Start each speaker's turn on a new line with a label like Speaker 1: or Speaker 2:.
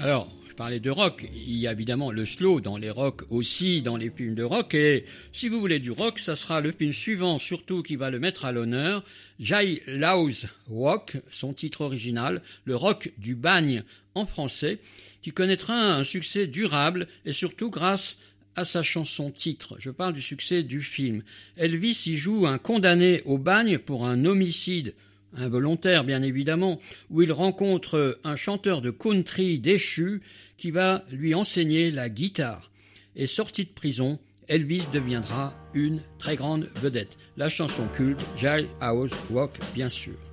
Speaker 1: Alors, je parlais de rock. Il y a évidemment le slow dans les rocks aussi, dans les films de rock. Et si vous voulez du rock, ça sera le film suivant, surtout qui va le mettre à l'honneur. Jailhouse Rock, son titre original, le rock du bagne en français, qui connaîtra un succès durable et surtout grâce à sa chanson titre. Je parle du succès du film. Elvis y joue un condamné au bagne pour un homicide involontaire bien évidemment, où il rencontre un chanteur de country déchu qui va lui enseigner la guitare. Et sorti de prison, Elvis deviendra une très grande vedette. La chanson culte, Jailhouse Rock bien sûr.